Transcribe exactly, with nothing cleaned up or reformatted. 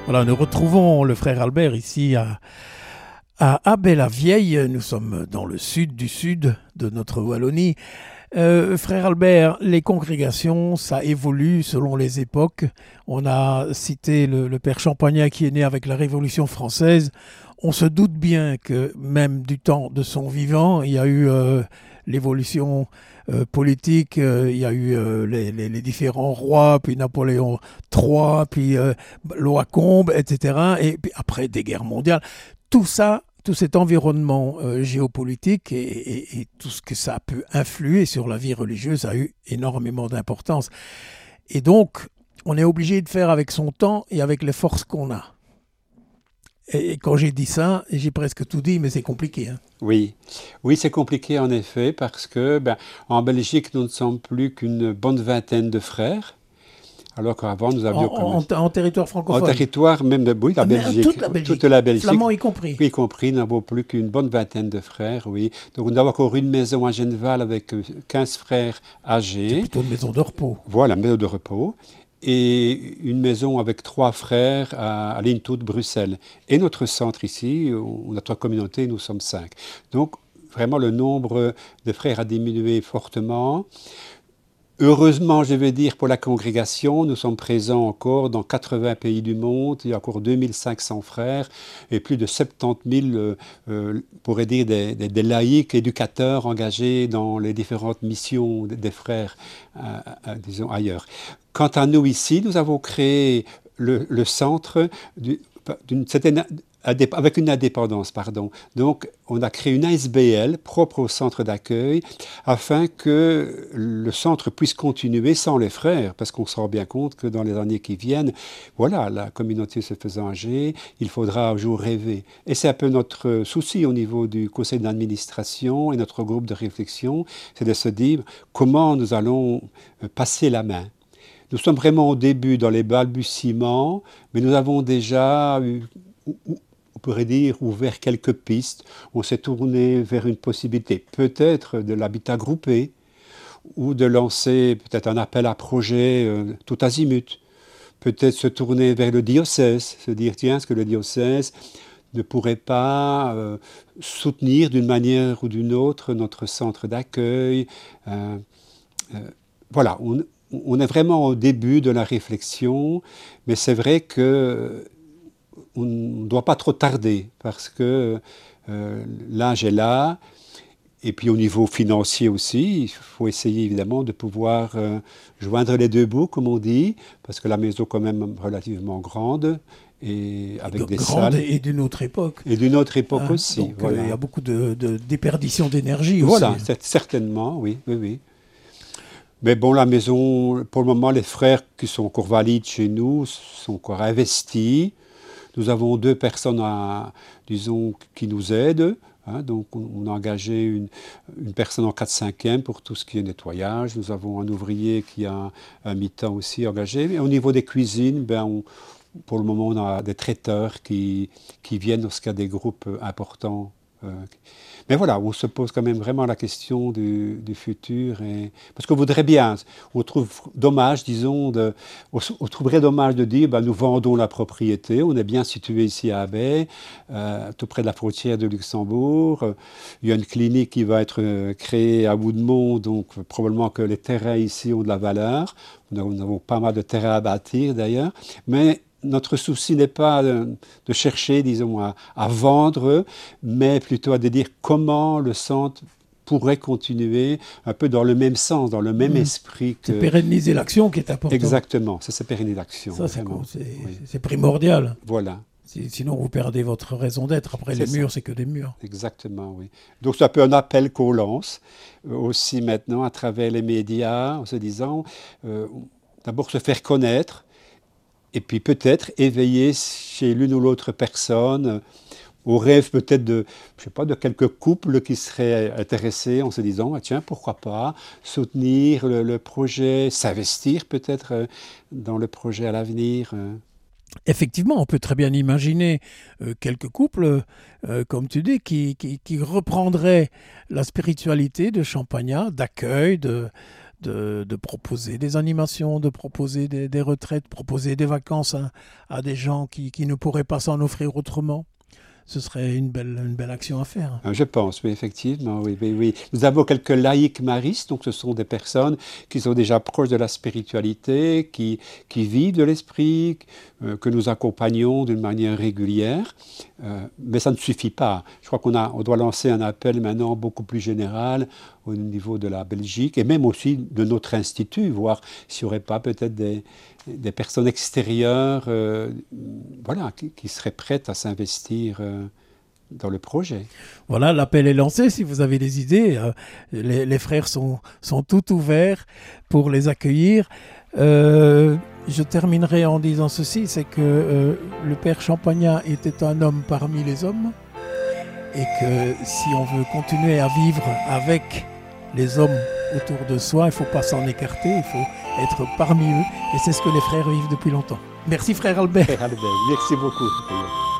Voilà, nous retrouvons le frère Albert ici à, à Abbey-la-Vieille. Nous sommes dans le sud du sud de notre Wallonie. Euh, frère Albert, les congrégations, ça évolue selon les époques. On a cité le, le père Champagnat qui est né avec la Révolution française. On se doute bien que même du temps de son vivant, il y a eu euh, l'évolution euh, politique, euh, il y a eu euh, les, les, les différents rois, puis Napoléon trois, puis euh, Lois-Combes, et cetera. Et puis après des guerres mondiales. Tout ça, tout cet environnement euh, géopolitique et, et, et tout ce que ça a pu influer sur la vie religieuse a eu énormément d'importance. Et donc, on est obligé de faire avec son temps et avec les forces qu'on a. Et quand j'ai dit ça, j'ai presque tout dit, mais c'est compliqué. Hein. Oui, oui, c'est compliqué en effet, parce que ben, en Belgique, nous ne sommes plus qu'une bonne vingtaine de frères, alors qu'avant nous avions... En, en, en territoire francophone. En territoire même de oui, la Belgique. Toute la Belgique. Toute la Belgique. Flamand y compris. Oui, y compris, nous n'avons plus qu'une bonne vingtaine de frères, oui. Donc nous avons encore une maison à Genneval avec quinze frères âgés. C'est plutôt une maison de repos. Voilà, une maison de repos. Et une maison avec trois frères à, à Lintout, Bruxelles. Et notre centre ici, on a trois communautés, nous sommes cinq. Donc, vraiment, le nombre de frères a diminué fortement. Heureusement, je vais dire, pour la congrégation, nous sommes présents encore dans quatre-vingts pays du monde. Il y a encore deux mille cinq cents frères et plus de soixante-dix mille, euh, euh, pourrait dire, des, des, des laïcs éducateurs engagés dans les différentes missions des frères, euh, euh, disons, ailleurs. Quant à nous ici, nous avons créé le, le centre du, d'une certaine... avec une indépendance, pardon. Donc, on a créé une A S B L propre au centre d'accueil afin que le centre puisse continuer sans les frères, parce qu'on se rend bien compte que dans les années qui viennent, voilà, la communauté se faisant âgée, il faudra un jour rêver. Et c'est un peu notre souci au niveau du conseil d'administration et notre groupe de réflexion, c'est de se dire comment nous allons passer la main. Nous sommes vraiment au début, dans les balbutiements, mais nous avons déjà eu, on pourrait dire, ouvert quelques pistes. On s'est tourné vers une possibilité peut-être de l'habitat groupé ou de lancer peut-être un appel à projet euh, tout azimut. Peut-être se tourner vers le diocèse, se dire tiens, est-ce que le diocèse ne pourrait pas euh, soutenir d'une manière ou d'une autre notre centre d'accueil. euh, euh, Voilà, on, on est vraiment au début de la réflexion, mais c'est vrai que on ne doit pas trop tarder parce que euh, l'âge est là. Et puis au niveau financier aussi, il faut essayer évidemment de pouvoir euh, joindre les deux bouts, comme on dit, parce que la maison est quand même relativement grande. Et avec des grande salles. Et d'une autre époque. Et d'une autre époque hein, aussi. Donc voilà. Il euh, y a beaucoup de, de déperdition d'énergie voilà, aussi. Voilà, certainement, oui, oui, oui. Mais bon, la maison, pour le moment, les frères qui sont encore valides chez nous sont encore investis. Nous avons deux personnes, à, disons, qui nous aident. Hein, donc, on, on a engagé une, une personne en quatre cinquième pour tout ce qui est nettoyage. Nous avons un ouvrier qui a un, un mi-temps aussi engagé. Mais au niveau des cuisines, ben, on, pour le moment, on a des traiteurs qui, qui viennent lorsqu'il y a des groupes importants. Euh, Mais voilà, on se pose quand même vraiment la question du, du futur. Et... Parce qu'on voudrait bien, on trouve dommage, disons, de, on, on trouverait dommage de dire, ben, nous vendons la propriété, on est bien situé ici à Abbey, euh, tout près de la frontière de Luxembourg. Il y a une clinique qui va être créée à Woodmont, donc probablement que les terrains ici ont de la valeur. Nous avons pas mal de terrains à bâtir d'ailleurs, mais notre souci n'est pas de, de chercher, disons, à, à vendre, mais plutôt à de dire comment le centre pourrait continuer un peu dans le même sens, dans le même mmh. esprit. Que... C'est pérenniser l'action qui est important. Exactement, ça c'est pérenniser l'action. Ça c'est, c'est, oui. c'est primordial. Voilà. Sinon, vous perdez votre raison d'être. Après, c'est les murs, ça. C'est que des murs. Exactement, oui. Donc, c'est un peu un appel qu'on lance euh, aussi maintenant à travers les médias, en se disant, euh, d'abord se faire connaître, et puis peut-être éveiller chez l'une ou l'autre personne euh, au rêve peut-être de, je sais pas, de quelques couples qui seraient intéressés en se disant, ah, tiens, pourquoi pas soutenir le, le projet, s'investir peut-être euh, dans le projet à l'avenir. Euh. Effectivement, on peut très bien imaginer euh, quelques couples, euh, comme tu dis, qui, qui, qui reprendraient la spiritualité de Champagnat, d'accueil, de, de, de proposer des animations, de proposer des, des retraites, proposer des vacances à, à des gens qui, qui ne pourraient pas s'en offrir autrement. Ce serait une belle, une belle action à faire. Je pense, oui, effectivement. Oui, oui, oui. Nous avons quelques laïcs maristes, donc ce sont des personnes qui sont déjà proches de la spiritualité, qui, qui vivent de l'esprit, euh, que nous accompagnons d'une manière régulière. Euh, mais ça ne suffit pas. Je crois qu'on a, on doit lancer un appel maintenant beaucoup plus général au niveau de la Belgique et même aussi de notre institut, voir s'il n'y aurait pas peut-être des, des personnes extérieures euh, voilà, qui, qui seraient prêtes à s'investir euh, dans le projet. Voilà, l'appel est lancé. Si vous avez des idées, euh, les, les frères sont, sont tout ouverts pour les accueillir. Euh, je terminerai en disant ceci, c'est que euh, le père Champagnat était un homme parmi les hommes et que si on veut continuer à vivre avec les hommes autour de soi, il ne faut pas s'en écarter, il faut être parmi eux et c'est ce que les frères vivent depuis longtemps. Merci frère Albert. Frère Albert, merci beaucoup.